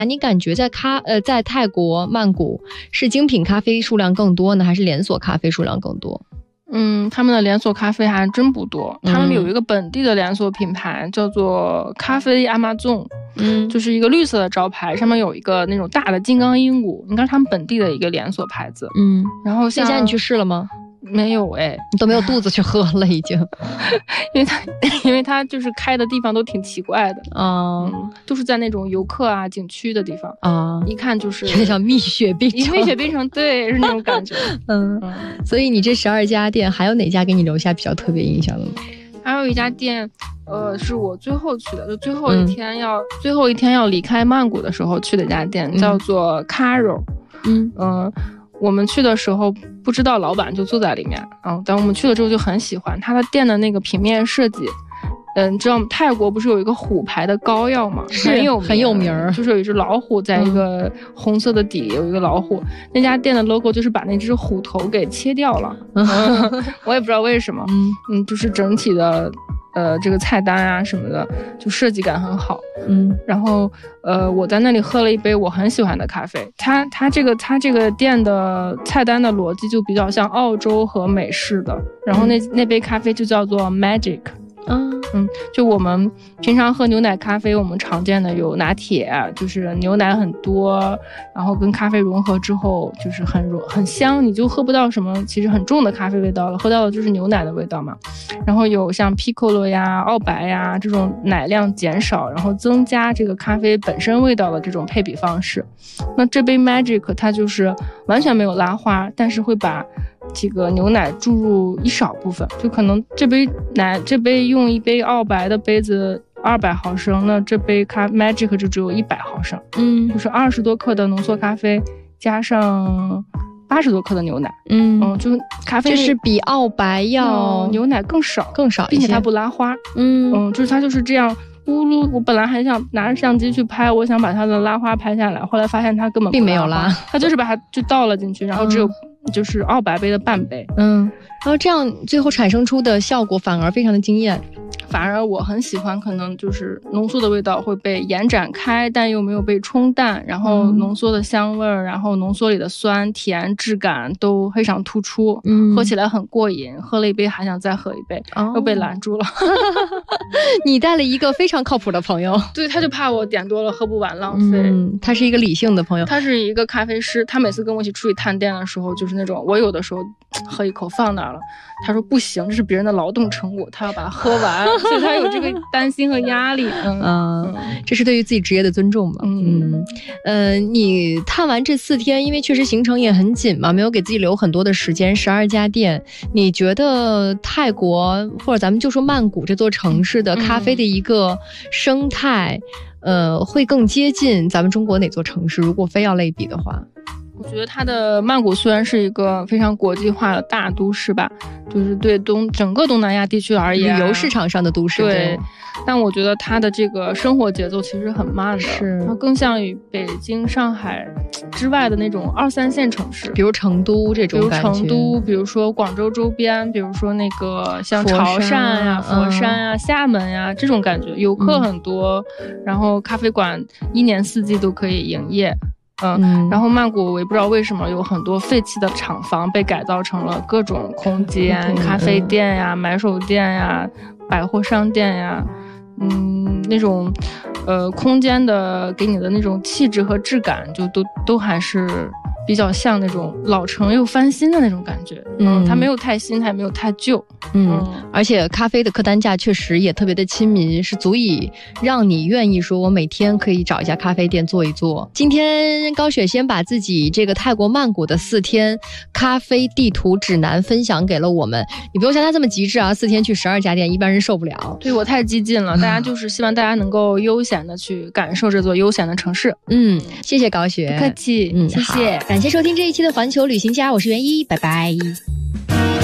你感觉在泰国曼谷是精品咖啡数量更多呢，还是连锁咖啡数量更多？ 他们的连锁咖啡还真不多，他们有一个本地的连锁品牌叫做咖啡阿玛宗，就是一个绿色的招牌，上面有一个那种大的金刚鹦鹉，应该是他们本地的一个连锁牌子。然后那家你去试了吗？ 没有你都没有肚子去喝了已经。 因为它就是开的地方都挺奇怪的都是在那种游客啊景区的地方一看就是有点像蜜雪冰城， 对，是那种感觉。 所以你这12家店还有哪家给你留下比较特别印象的吗？ 还有一家店是我最后去的，就最后一天要离开曼谷的时候去的一家店，叫做 Caro。我们去的时候不知道老板就坐在里面但我们去了之后就很喜欢他的店的那个平面设计。你知道泰国不是有一个虎牌的膏药吗？很有名，就是有一只老虎在一个红色的底有一个老虎，那家店的 logo 就是把那只虎头给切掉了。我也不知道为什么。就是整体的这个菜单啊什么的就设计感很好。然后我在那里喝了一杯我很喜欢的咖啡。它这个店的菜单的逻辑就比较像澳洲和美式的，然后那杯咖啡就叫做 Magic。就我们平常喝牛奶咖啡，我们常见的有拿铁，就是牛奶很多，然后跟咖啡融合之后就是很香，你就喝不到什么其实很重的咖啡味道了，喝到的就是牛奶的味道嘛。然后有像 Piccolo 呀、澳白呀这种奶量减少，然后增加这个咖啡本身味道的这种配比方式。那这杯 Magic 它就是完全没有拉花，但是会把这个牛奶注入一少部分，就可能这杯用一杯澳白的杯子200毫升，那这杯Magic 就只有100毫升。就是20多克的浓缩咖啡加上80多克的牛奶。就咖啡这是比澳白要牛奶更少一些， 并且它不拉花。就是它就是这样咕噜。我本来还想拿着相机去拍，我想把它的拉花拍下来，后来发现它根本并没有拉， 它就是把它就倒了进去，然后只有就是澳白杯的半杯。 然后这样最后产生出的效果反而非常的惊艳。 反而我很喜欢，可能就是浓缩的味道会被延展开，但又没有被冲淡，然后浓缩的香味儿，然后浓缩里的酸甜质感都非常突出。喝起来很过瘾，喝了一杯还想再喝一杯，又被拦住了。 你带了一个非常靠谱的朋友。 对，他就怕我点多了喝不完浪费。 他是一个理性的朋友， 他是一个咖啡师，他每次跟我一起出去探店的时候，就是那种我有的时候喝一口放那儿了，他说不行，这是别人的劳动成果，他要把它喝完。所以他有这个担心和压力。 这是对于自己职业的尊重嘛。你探完这4天，因为确实行程也很紧嘛，没有给自己留很多的时间，12家店，你觉得泰国或者咱们就说曼谷这座城市的咖啡的一个生态会更接近咱们中国哪座城市？如果非要类比的话。 我觉得它的曼谷虽然是一个非常国际化的大都市吧，就是对整个东南亚地区而言， 旅游市场上的都市。 对，但我觉得它的这个生活节奏其实很慢的，它更像于北京、上海之外的那种2、3线城市， 比如成都这种感觉， 比如成都，比如说广州周边，比如说那个像潮汕呀、佛山呀、厦门呀这种感觉，游客很多，然后咖啡馆1年4季都可以营业。然后曼谷我也不知道为什么有很多废弃的厂房被改造成了各种空间，咖啡店呀、买手店呀、百货商店呀，那种空间的给你的那种气质和质感就都还是比较像那种老城又翻新的那种感觉。它没有太新，它也没有太旧。 而且咖啡的客单价确实也特别的亲民，是足以让你愿意说我每天可以找一家咖啡店坐一坐。今天高雪先把自己这个泰国曼谷的4天咖啡地图指南分享给了我们。你不用像他这么极致啊，4天去12家店，一般人受不了。 对，我太激进了，大家就是希望大家能够悠闲的去感受这座悠闲的城市。 谢谢高雪。 不客气。谢谢。 感谢收听这一期的环球旅行家，我是袁一，拜拜。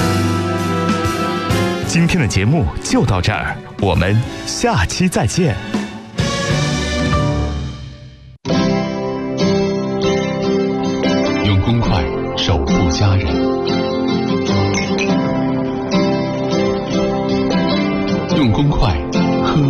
今天的节目就到这儿，我们下期再见。